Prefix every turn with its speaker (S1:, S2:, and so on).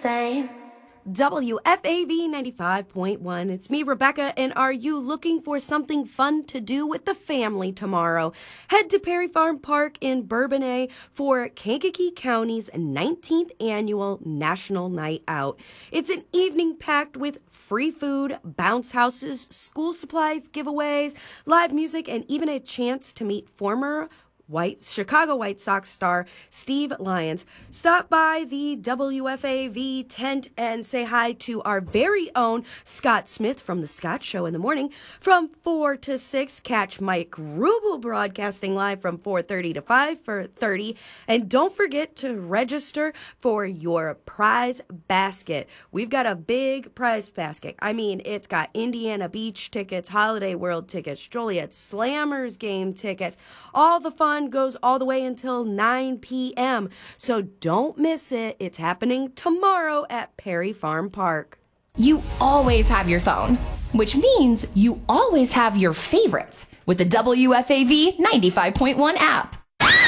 S1: same.
S2: WFAV 95.1. It's me, Rebecca, and are you looking for something fun to do with the family tomorrow? Head to Perry Farm Park in Bourbonnais for Kankakee County's 19th annual National Night Out. It's an evening packed with free food, bounce houses, school supplies, giveaways, live music, and even a chance to meet former Chicago White Sox star Steve Lyons. Stop by the WFAV tent and say hi to our very own Scott Smith from The Scott Show in the morning. From 4 to 6, catch Mike Rubel broadcasting live from 4:30 to 5:30. And don't forget to register for your prize basket. We've got a big prize basket. I mean, it's got Indiana Beach tickets, Holiday World tickets, Joliet Slammers game tickets. All the fun goes all the way until 9 p.m. So don't miss it. It's happening tomorrow at Perry Farm Park.
S3: You always have your phone, which means you always have your favorites with the WFAV 95.1 app.